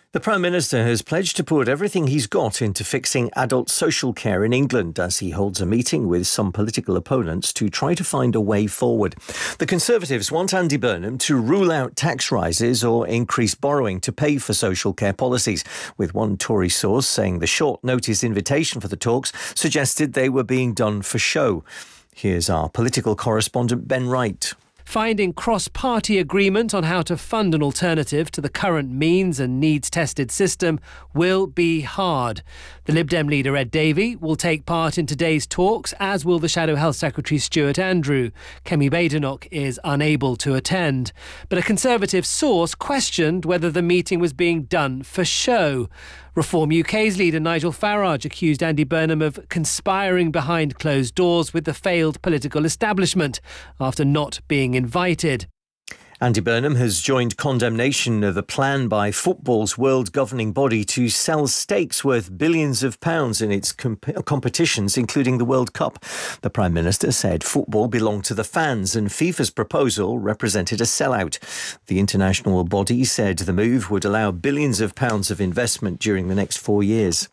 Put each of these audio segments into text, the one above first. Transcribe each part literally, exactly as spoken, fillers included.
The Prime Minister has pledged to put everything he's got into fixing adult social care in England as he holds a meeting with some political opponents to try to find a way forward. The Conservatives want Andy Burnham to rule out tax rises or increase borrowing to pay for social care policies, with one Tory source saying the short notice invitation for the talks suggested they were being done for show. Here's our political correspondent Ben Wright. Finding cross-party agreement on how to fund an alternative to the current means and needs-tested system will be hard. The Lib Dem leader Ed Davey will take part in today's talks, as will the Shadow Health Secretary Stuart Andrew. Kemi Badenoch is unable to attend. But a Conservative source questioned whether the meeting was being done for show. Reform U K's leader Nigel Farage accused Andy Burnham of conspiring behind closed doors with the failed political establishment after not being invited. Andy Burnham has joined condemnation of the plan by football's world governing body to sell stakes worth billions of pounds in its comp- competitions, including the World Cup. The Prime Minister said football belonged to the fans and FIFA's proposal represented a sellout. The international body said the move would allow billions of pounds of investment during the next four years.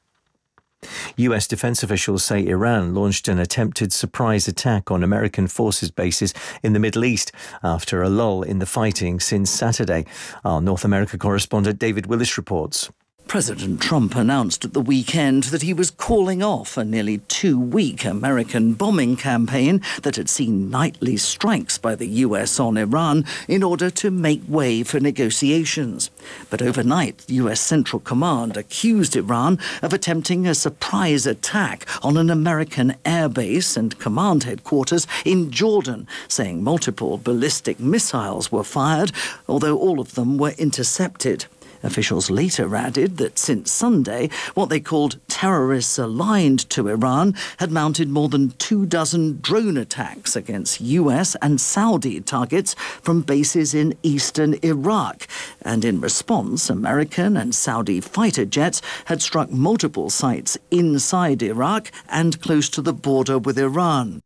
U S defense officials say Iran launched an attempted surprise attack on American forces bases in the Middle East after a lull in the fighting since Saturday. Our North America correspondent David Willis reports. President Trump announced at the weekend that he was calling off a nearly two-week American bombing campaign that had seen nightly strikes by the U S on Iran in order to make way for negotiations. But overnight, U S Central Command accused Iran of attempting a surprise attack on an American airbase and command headquarters in Jordan, saying multiple ballistic missiles were fired, although all of them were intercepted. Officials later added that since Sunday, what they called terrorists aligned to Iran had mounted more than two dozen drone attacks against U S and Saudi targets from bases in eastern Iraq. And in response, American and Saudi fighter jets had struck multiple sites inside Iraq and close to the border with Iran.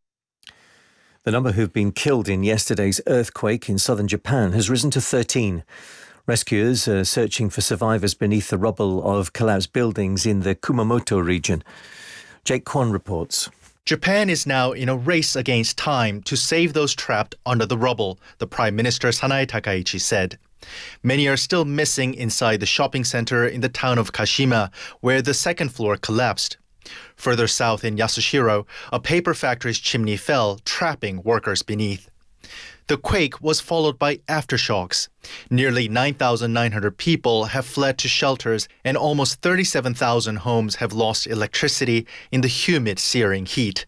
The number who've been killed in yesterday's earthquake in southern Japan has risen to thirteen. Rescuers are searching for survivors beneath the rubble of collapsed buildings in the Kumamoto region. Jake Kwon reports. Japan is now in a race against time to save those trapped under the rubble, the Prime Minister Sanae Takaichi said. Many are still missing inside the shopping center in the town of Kashima, where the second floor collapsed. Further south in Yasushiro, a paper factory's chimney fell, trapping workers beneath. The quake was followed by aftershocks. Nearly nine thousand nine hundred people have fled to shelters, and almost thirty-seven thousand homes have lost electricity in the humid, searing heat.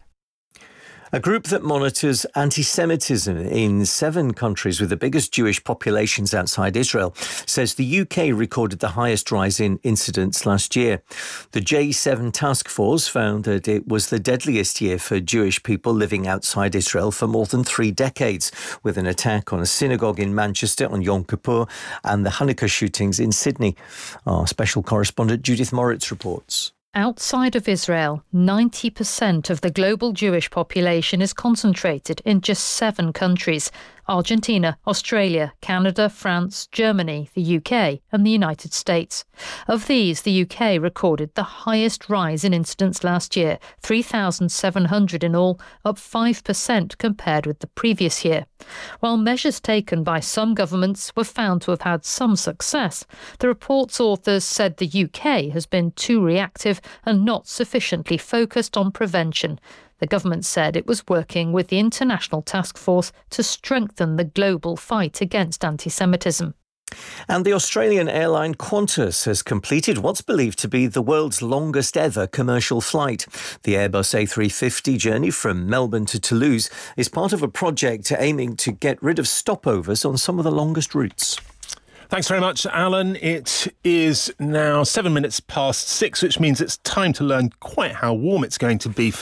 A group that monitors anti-Semitism in seven countries with the biggest Jewish populations outside Israel says the U K recorded the highest rise in incidents last year. The J seven task force found that it was the deadliest year for Jewish people living outside Israel for more than three decades, with an attack on a synagogue in Manchester on Yom Kippur and the Hanukkah shootings in Sydney. Our special correspondent Judith Moritz reports. Outside of Israel, ninety percent of the global Jewish population is concentrated in just seven countries: Argentina, Australia, Canada, France, Germany, the U K and the United States. Of these, the U K recorded the highest rise in incidents last year, three thousand seven hundred in all, up five percent compared with the previous year. While measures taken by some governments were found to have had some success, the report's authors said the U K has been too reactive and not sufficiently focused on prevention. The government said it was working with the International Task Force to strengthen the global fight against anti-Semitism. And the Australian airline Qantas has completed what's believed to be the world's longest ever commercial flight. The Airbus A three fifty journey from Melbourne to Toulouse is part of a project aiming to get rid of stopovers on some of the longest routes. Thanks very much, Alan. It is now seven minutes past six, which means it's time to learn quite how warm it's going to be for